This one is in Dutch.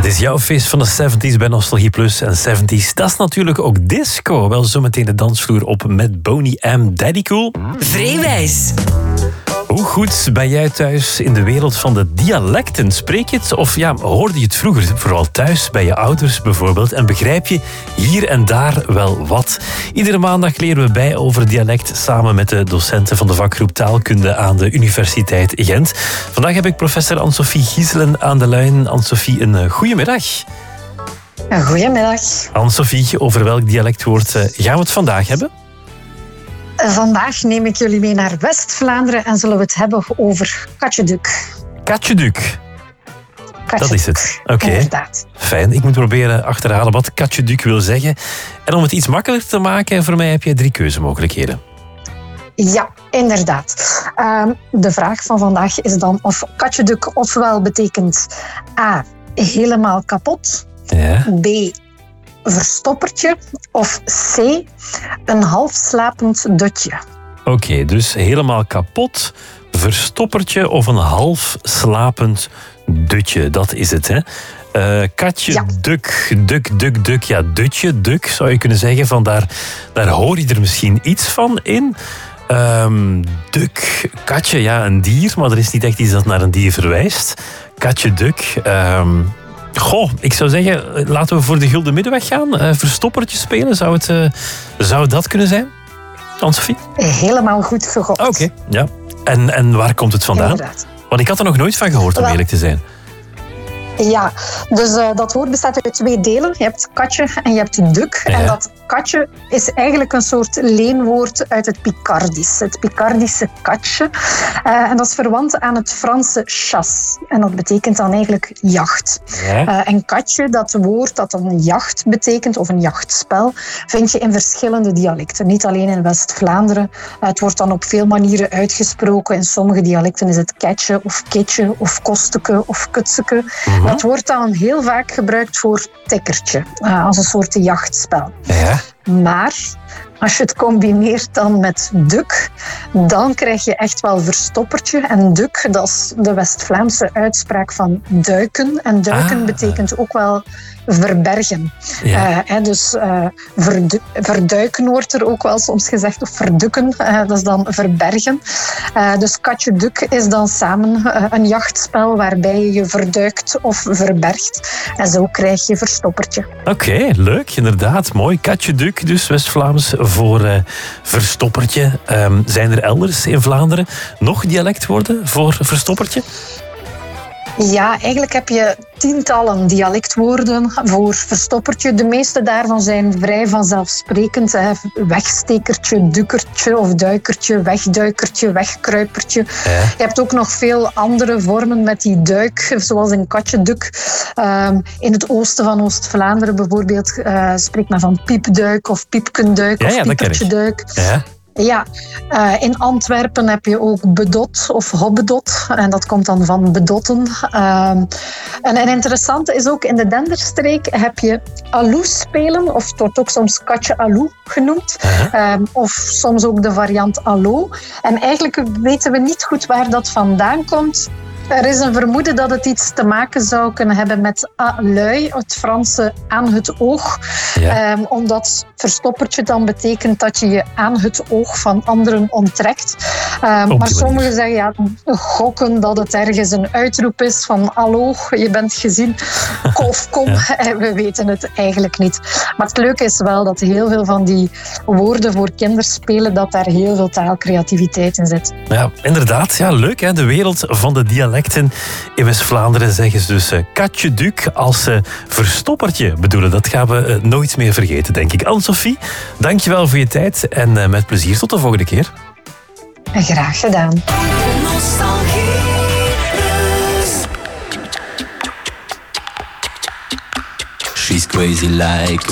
Het is jouw feest van de 70s bij Nostalgie Plus. En 70s, dat is natuurlijk ook disco. Wel zometeen de dansvloer op met Boney M. Daddy Cool. Vreewijs. Hoe goed ben jij thuis in de wereld van de dialecten? Spreek je het of hoorde je het vroeger? Vooral thuis, bij je ouders bijvoorbeeld. En begrijp je hier en daar wel wat? Iedere maandag leren we bij over dialect samen met de docenten van de vakgroep Taalkunde aan de Universiteit Gent. Vandaag heb ik professor Anne-Sophie Gieselen aan de lijn. Anne-Sophie, een goeiemiddag. Goedemiddag. Anne-Sophie, over welk dialectwoord gaan we het vandaag hebben? Vandaag neem ik jullie mee naar West-Vlaanderen en zullen we het hebben over katjeduk. Katjeduk. Dat is het. Oké. Inderdaad. Fijn. Ik moet proberen achterhalen wat katjeduk wil zeggen. En om het iets makkelijker te maken, voor mij heb je 3 keuzemogelijkheden. Ja, inderdaad. De vraag van vandaag is dan of katjeduk ofwel betekent A, helemaal kapot, Ja. B, verstoppertje of C, een half slapend dutje. Oké, dus helemaal kapot, verstoppertje of een half slapend dutje. Dat is het, hè? Katje, Ja. duk. Ja, dutje, duk zou je kunnen zeggen. Van daar hoor je er misschien iets van in. Duk, katje, ja, een dier. Maar er is niet echt iets dat naar een dier verwijst. Katje, duk. Goh, ik zou zeggen, laten we voor de gulden middenweg gaan. Verstoppertje spelen, zou dat kunnen zijn? Anne-Sophie? Helemaal goed gegokt. Oké, ja. En waar komt het vandaan? Inderdaad. Want ik had er nog nooit van gehoord, om Wel, eerlijk te zijn. Ja, dus dat woord bestaat uit 2 delen. Je hebt katje en je hebt duk. Ja. En dat katje is eigenlijk een soort leenwoord uit het Picardisch. Het Picardische katje. En dat is verwant aan het Franse chasse. En dat betekent dan eigenlijk jacht. Ja. En katje, dat woord dat een jacht betekent, of een jachtspel, vind je in verschillende dialecten. Niet alleen in West-Vlaanderen. Het wordt dan op veel manieren uitgesproken. In sommige dialecten is het ketje of ketje of kosteke of kutseke. Dat wordt dan heel vaak gebruikt voor tikkertje, als een soort jachtspel. Ja. Maar als je het combineert dan met duk, dan krijg je echt wel verstoppertje. En duk, dat is de West-Vlaamse uitspraak van duiken. En duiken betekent ook wel verbergen. Ja. Dus verduiken wordt er ook wel soms gezegd, of verdukken, dat is dan verbergen. Dus katjeduk is dan samen een jachtspel waarbij je je verduikt of verbergt. En zo krijg je verstoppertje. Oké, leuk, inderdaad. Mooi. Katjeduk, dus West-Vlaams voor verstoppertje. Zijn er elders in Vlaanderen nog dialectwoorden voor verstoppertje? Ja, eigenlijk heb je tientallen dialectwoorden voor verstoppertje. De meeste daarvan zijn vrij vanzelfsprekend. Wegstekertje, dukkertje of duikertje, wegduikertje, wegkruipertje. Ja. Je hebt ook nog veel andere vormen met die duik, zoals in katjeduk. In het oosten van Oost-Vlaanderen bijvoorbeeld spreekt men van piepduik of piepkenduik of dat ken ik. piepertjeduik. Ja. Ja, in Antwerpen heb je ook bedot of hobbedot. En dat komt dan van bedotten. En interessant is ook, in de Denderstreek heb je alou spelen. Of het wordt ook soms katje alou genoemd. Of soms ook de variant allo. En eigenlijk weten we niet goed waar dat vandaan komt. Er is een vermoeden dat het iets te maken zou kunnen hebben met à l'œil, het Franse aan het oog. Ja. Omdat verstoppertje dan betekent dat je je aan het oog van anderen onttrekt. Maar sommigen zeggen gokken dat het ergens een uitroep is van hallo, je bent gezien, of kom. We weten het eigenlijk niet. Maar het leuke is wel dat heel veel van die woorden voor kinderspelen, dat daar heel veel taalcreativiteit in zit. Ja, inderdaad. Ja, leuk, hè? De wereld van de dialecten. In West-Vlaanderen zeggen ze dus katjeduk als verstoppertje bedoelen. Dat gaan we nooit meer vergeten, denk ik. Anne-Sophie, dankjewel voor je tijd en met plezier tot de volgende keer. Graag gedaan. She's crazy like